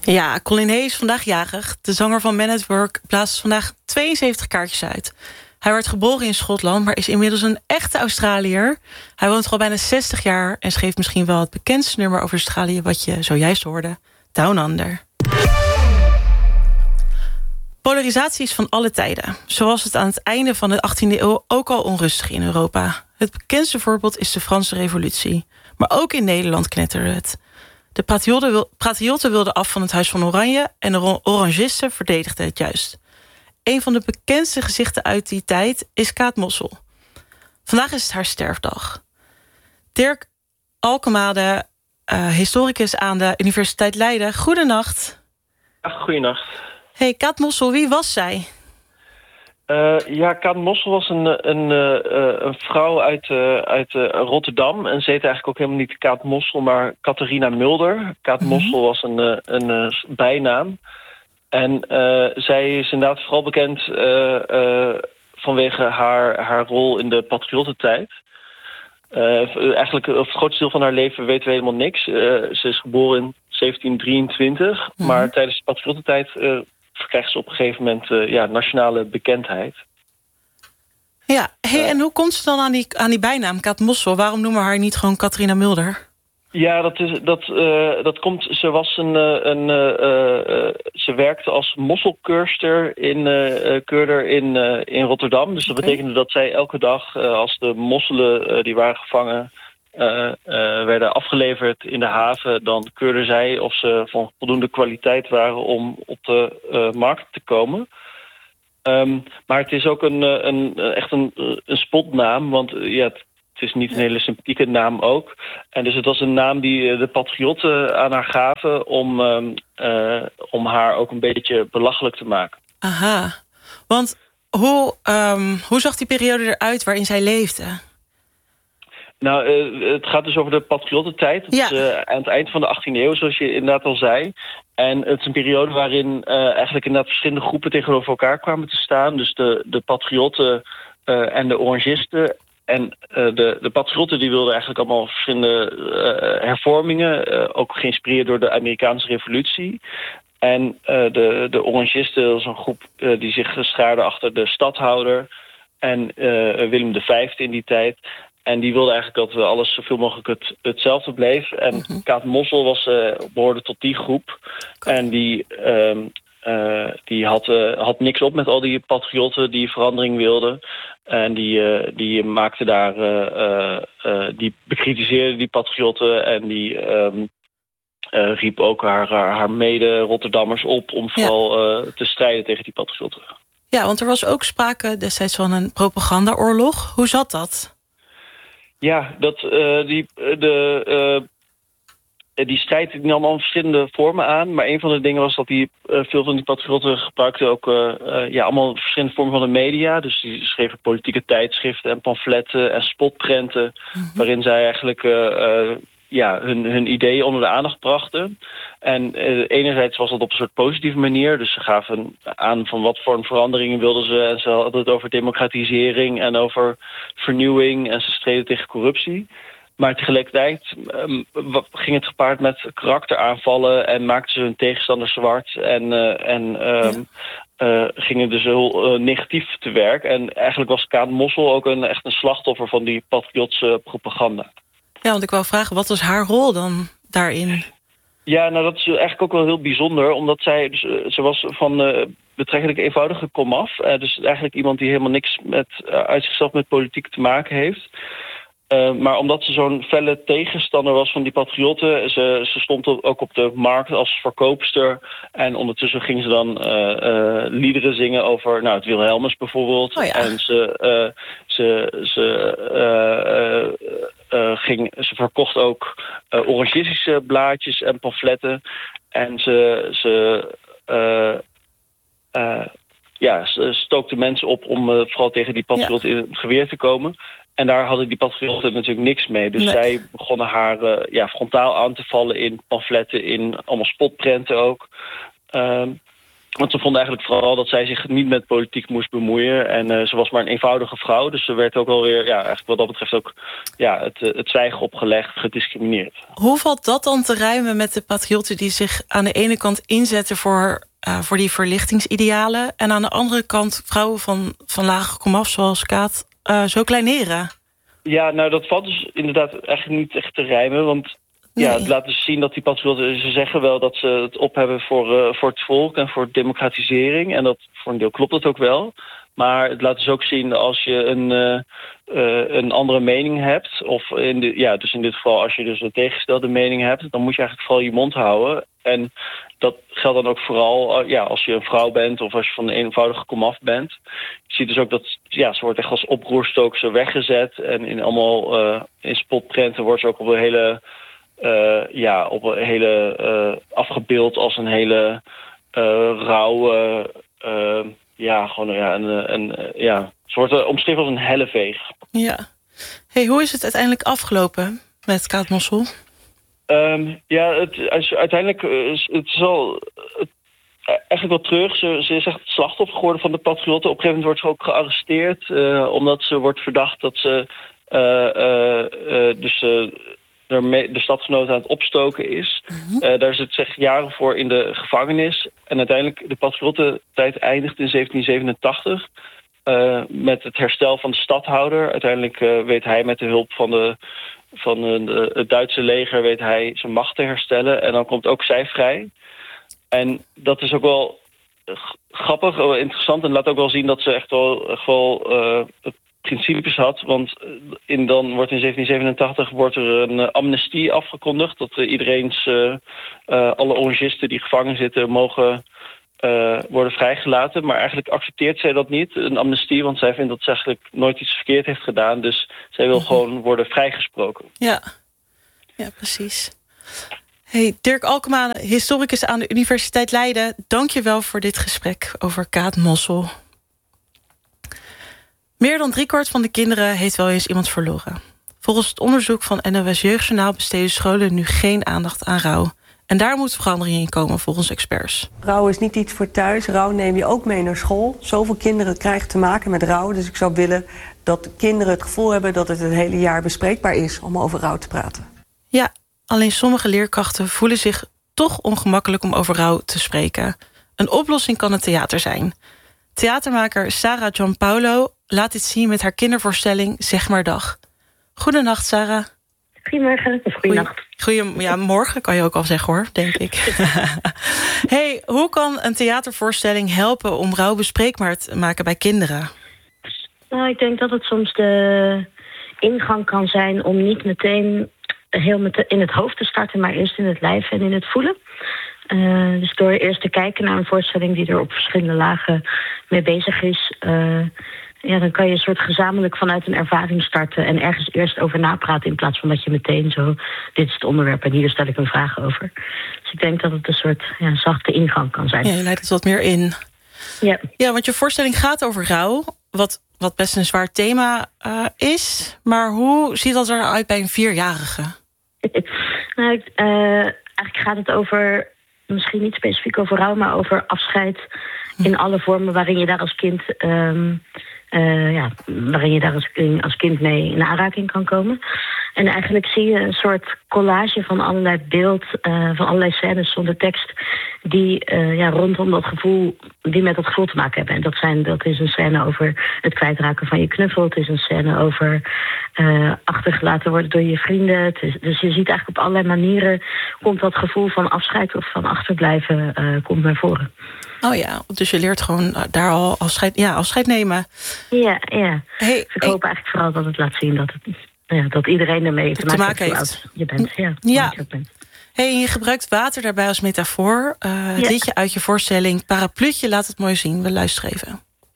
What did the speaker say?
Ja, Colin Hay is vandaag jarig. De zanger van Man at Work blaast vandaag 72 kaartjes uit. Hij werd geboren in Schotland, maar is inmiddels een echte Australiër. Hij woont al bijna 60 jaar en schreef misschien wel het bekendste nummer over Australië wat je zojuist hoorde, Down Under. Polarisatie is van alle tijden. Zo was het aan het einde van de 18e eeuw ook al onrustig in Europa. Het bekendste voorbeeld is de Franse Revolutie. Maar ook in Nederland knetterde het. De patriotten wilden af van het Huis van Oranje en de Orangisten verdedigden het juist. Een van de bekendste gezichten uit die tijd is Kaat Mossel. Vandaag is het haar sterfdag. Dirk Alkemade, historicus aan de Universiteit Leiden. Goedenacht. Goedenacht. Hey, Kaat Mossel, wie was zij? Kaat Mossel was een vrouw uit Rotterdam. En ze heette eigenlijk ook helemaal niet Kaat Mossel, maar Catharina Mulder. Kaat Mossel was een bijnaam. En zij is inderdaad vooral bekend vanwege haar rol in de patriottentijd. Eigenlijk het grootste deel van haar leven weten we helemaal niks. Ze is geboren in 1723, maar tijdens de patriottentijd krijgt ze op een gegeven moment nationale bekendheid. Ja, en hoe komt ze dan aan die bijnaam, Kaat Mossel? Waarom noemen we haar niet gewoon Catharina Mulder? Ja, dat komt. Ze werkte als mosselkeurster in Rotterdam. Dus dat betekende dat zij elke dag, als de mosselen die waren gevangen werden afgeleverd in de haven, dan keurde zij of ze van voldoende kwaliteit waren om op de markt te komen. Maar het is ook echt een spotnaam, want het is niet een hele sympathieke naam ook. En dus het was een naam die de patriotten aan haar gaven om haar ook een beetje belachelijk te maken. Aha, want hoe zag die periode eruit waarin zij leefde? Nou, het gaat dus over de patriottentijd. Ja. Aan het eind van de 18e eeuw, zoals je inderdaad al zei. En het is een periode waarin eigenlijk inderdaad verschillende groepen tegenover elkaar kwamen te staan. Dus de patriotten en de orangisten. En de patriotten die wilden eigenlijk allemaal verschillende hervormingen. Ook geïnspireerd door de Amerikaanse revolutie. En de orangisten, dat is een groep die zich schaarde achter de stadhouder. En Willem V in die tijd. En die wilde eigenlijk dat alles zoveel mogelijk hetzelfde bleef. En Kaat Mossel behoorde tot die groep. En die had niks op met al die patriotten die verandering wilden. En die maakte daar, die bekritiseerde die patriotten en die riep ook haar mede-Rotterdammers op om vooral te strijden tegen die patriotten. Ja, want er was ook sprake destijds van een propagandaoorlog. Hoe zat dat? Ja, die strijd nam al verschillende vormen aan. Maar een van de dingen was dat veel van die patriotten gebruikten ook allemaal verschillende vormen van de media. Dus die schreven politieke tijdschriften en pamfletten en spotprenten. Waarin zij eigenlijk hun ideeën onder de aandacht brachten. En enerzijds was dat op een soort positieve manier. Dus ze gaven aan van wat voor veranderingen wilden ze. En ze hadden het over democratisering en over vernieuwing. En ze streden tegen corruptie. Maar tegelijkertijd ging het gepaard met karakteraanvallen en maakten ze hun tegenstanders zwart. En gingen dus heel negatief te werk. En eigenlijk was Kaat Mossel ook echt een slachtoffer van die patriotse propaganda. Ja, want ik wou vragen, wat was haar rol dan daarin? Ja, nou dat is eigenlijk ook wel heel bijzonder. Omdat ze was van betrekkelijk eenvoudige komaf. Dus eigenlijk iemand die helemaal niks uit zichzelf met politiek te maken heeft. Maar omdat ze zo'n felle tegenstander was van die patriotten. Ze stond ook op de markt als verkoopster. En ondertussen ging ze dan liederen zingen over het Wilhelmus bijvoorbeeld. Oh ja. En ze verkocht ook orangistische blaadjes en pamfletten. En ze stookte mensen op om vooral tegen die patriotten in het geweer te komen. En daar hadden die patriotten natuurlijk niks mee. Dus zij begonnen haar frontaal aan te vallen in pamfletten, in allemaal spotprenten ook. Want ze vonden eigenlijk vooral dat zij zich niet met politiek moest bemoeien. En ze was maar een eenvoudige vrouw. Dus ze werd ook alweer, eigenlijk wat dat betreft ook het zwijgen opgelegd, gediscrimineerd. Hoe valt dat dan te rijmen met de patriotten die zich aan de ene kant inzetten voor die verlichtingsidealen en aan de andere kant vrouwen van lage komaf zoals Kaat zo kleineren? Ja, nou dat valt dus inderdaad eigenlijk niet echt te rijmen, want het laat dus zien dat die patriotten, ze zeggen wel dat ze het op hebben voor het volk en voor democratisering. En dat voor een deel klopt dat ook wel. Maar het laat dus ook zien als je een andere mening hebt, of dus in dit geval als je dus een tegengestelde mening hebt, dan moet je eigenlijk vooral je mond houden. En dat geldt dan ook vooral als je een vrouw bent of als je van een eenvoudige komaf bent. Je ziet dus ook dat ze wordt echt als oproerstookster weggezet. En in spotprenten wordt ze ook op een hele afgebeeld als een hele rauwe, ze wordt omschreven als een helleveeg. Ja. Hey, hoe is het uiteindelijk afgelopen met Kaat Mossel? Uiteindelijk het is al eigenlijk wel terug. Ze is echt het slachtoffer geworden van de patriotten. Op een gegeven moment wordt ze ook gearresteerd, omdat ze wordt verdacht dat ze de stadgenoten aan het opstoken is. Mm-hmm. Daar zit ze jaren voor in de gevangenis. En uiteindelijk de patriottentijd eindigt in 1787 met het herstel van de stadhouder. Uiteindelijk weet hij met de hulp van het Duitse leger weet hij zijn macht te herstellen. En dan komt ook zij vrij. En dat is ook wel grappig, wel interessant. En laat ook wel zien dat ze echt wel principes had. Want dan wordt in 1787 wordt er een amnestie afgekondigd. Dat alle orangisten die gevangen zitten mogen worden vrijgelaten. Maar eigenlijk accepteert zij dat niet, een amnestie. Want zij vindt dat ze eigenlijk nooit iets verkeerd heeft gedaan. Dus zij wil gewoon worden vrijgesproken. Ja, precies. Hey, Dirk Alkema, historicus aan de Universiteit Leiden. Dank je wel voor dit gesprek over Kaat Mossel. Meer dan 3/4 van de kinderen heeft wel eens iemand verloren. Volgens het onderzoek van NOS Jeugdjournaal besteden scholen nu geen aandacht aan rouw. En daar moet verandering in komen volgens experts. Rouw is niet iets voor thuis. Rouw neem je ook mee naar school. Zoveel kinderen krijgen te maken met rouw. Dus ik zou willen dat kinderen het gevoel hebben dat het hele jaar bespreekbaar is om over rouw te praten. Ja, alleen sommige leerkrachten voelen zich toch ongemakkelijk om over rouw te spreken. Een oplossing kan het theater zijn. Theatermaker Sarah Gianpaolo laat dit zien met haar kindervoorstelling Zeg maar Dag. Goedenacht, Sarah. Goedemorgen of goedenacht. Morgen kan je ook al zeggen, hoor, denk ik. Hey, hoe kan een theatervoorstelling helpen om rouw bespreekbaar te maken bij kinderen? Nou, ik denk dat het soms de ingang kan zijn om niet meteen in het hoofd te starten, maar eerst in het lijf en in het voelen. Dus door eerst te kijken naar een voorstelling die er op verschillende lagen mee bezig is, dan kan je een soort gezamenlijk vanuit een ervaring starten en ergens eerst over napraten in plaats van dat je meteen zo, dit is het onderwerp en hier stel ik een vraag over. Dus ik denk dat het een soort zachte ingang kan zijn. Ja, je leidt het wat meer in. Ja, want je voorstelling gaat over rouw, wat best een zwaar thema is. Maar hoe ziet dat eruit bij een 4-jarige? Eigenlijk gaat het over, misschien niet specifiek over rouw, maar over afscheid in alle vormen waarin je daar als kind als kind mee in aanraking kan komen. En eigenlijk zie je een soort collage van allerlei van allerlei scènes zonder tekst die rondom dat gevoel, die met dat gevoel te maken hebben. En dat is een scène over het kwijtraken van je knuffel. Het is een scène over achtergelaten worden door je vrienden. Dus je ziet eigenlijk op allerlei manieren komt dat gevoel van afscheid of van achterblijven komt naar voren. Oh ja, dus je leert gewoon daar al afscheid nemen. Ja. Hey, dus ik hoop eigenlijk vooral dat het laat zien dat iedereen ermee te maken heeft. Als je bent. Ja. Hey, je gebruikt water daarbij als metafoor. Het liedje uit je voorstelling Parapluutje laat het mooi zien. We luisteren even.